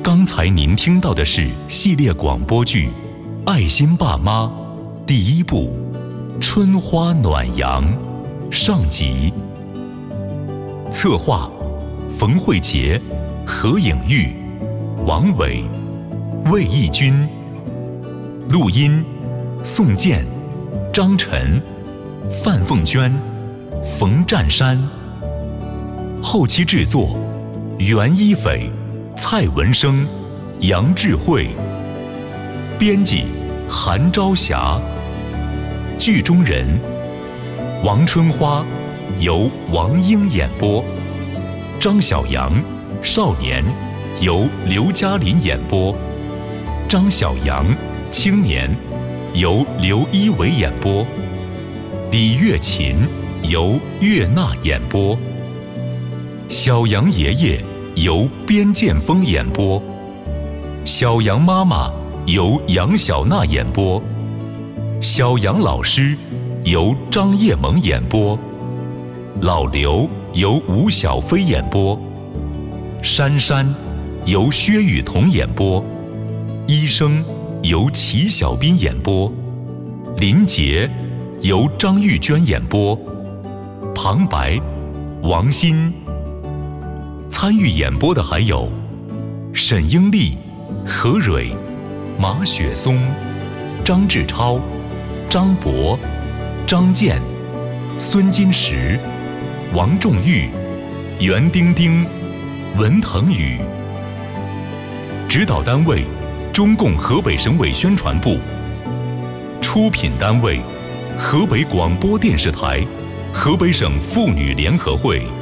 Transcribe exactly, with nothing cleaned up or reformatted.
刚才您听到的是系列广播剧《爱心爸妈》第一部《春花暖阳》上集。策划：冯慧杰、何颖玉、王伟、魏义军。录音：宋健、张晨、范凤娟、冯占山。后期制作：袁一斐、蔡文生、杨智慧。编辑：韩朝霞。剧中人：王春花由王英演播，张小阳少年由刘嘉林演播，张小阳青年由刘一伟演播，李月琴由岳娜演播，小杨爷爷由边建峰演播，小杨妈妈由杨小娜演播，小杨老师由张叶萌演播，老刘由吴小飞演播，珊珊由薛雨桐演播，医生由齐小斌演播，林杰由张玉娟演播，旁白王鑫。参与演播的还有沈英丽、何蕊、马雪松、张志超、张博、张健、孙金石、王仲玉、袁丁丁、文腾宇。指导单位：中共河北省委宣传部。出品单位：河北广播电视台、河北省妇女联合会。